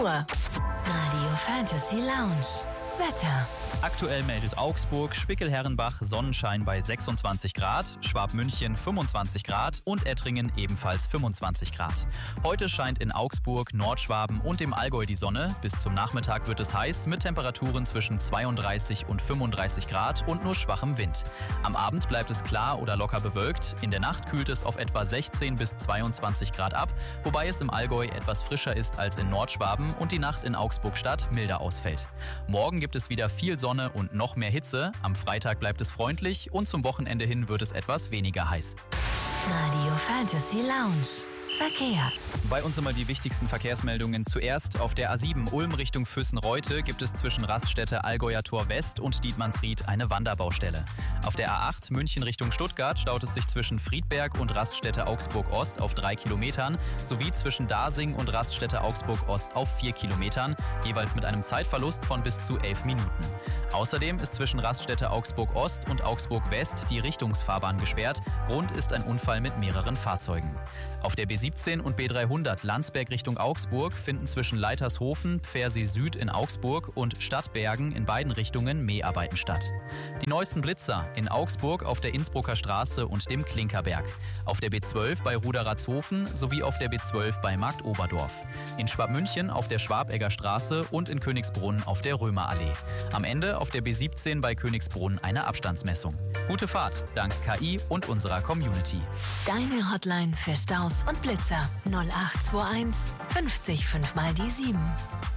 Radio Fantasy Lounge. Wetter. Aktuell meldet Augsburg, Spickel-Herrenbach Sonnenschein bei 26 Grad, Schwabmünchen 25 Grad und Ettringen ebenfalls 25 Grad. Heute scheint in Augsburg, Nordschwaben und im Allgäu die Sonne. Bis zum Nachmittag wird es heiß mit Temperaturen zwischen 32 und 35 Grad und nur schwachem Wind. Am Abend bleibt es klar oder locker bewölkt. In der Nacht kühlt es auf etwa 16 bis 22 Grad ab, wobei es im Allgäu etwas frischer ist als in Nordschwaben und die Nacht in Augsburg-Stadt milder ausfällt. Morgen gibt es wieder viel Sonne und noch mehr Hitze. Am Freitag bleibt es freundlich und zum Wochenende hin wird es etwas weniger heiß. Radio Fantasy Lounge. Verkehr. Bei uns immer die wichtigsten Verkehrsmeldungen. Zuerst auf der A7 Ulm Richtung Füssen-Reute gibt es zwischen Raststätte Allgäuer Tor West und Dietmannsried eine Wanderbaustelle. Auf der A8 München Richtung Stuttgart staut es sich zwischen Friedberg und Raststätte Augsburg Ost auf 3 Kilometern sowie zwischen Dasing und Raststätte Augsburg Ost auf 4 Kilometern, jeweils mit einem Zeitverlust von bis zu 11 Minuten. Außerdem ist zwischen Raststätte Augsburg Ost und Augsburg West die Richtungsfahrbahn gesperrt. Grund ist ein Unfall mit mehreren Fahrzeugen. Auf der B17 und B300 Landsberg Richtung Augsburg finden zwischen Leitershofen, Pfersee Süd in Augsburg und Stadtbergen in beiden Richtungen Mäharbeiten statt. Die neuesten Blitzer in Augsburg auf der Innsbrucker Straße und dem Klinkerberg, auf der B12 bei Ruderatzhofen sowie auf der B12 bei Marktoberdorf, in Schwabmünchen auf der Schwabegger Straße und in Königsbrunn auf der Römerallee. Am Ende auf der B17 bei Königsbrunn eine Abstandsmessung. Gute Fahrt, dank KI und unserer Community. Deine Hotline für Staus und Blitzer 0821 50 5 mal die 7.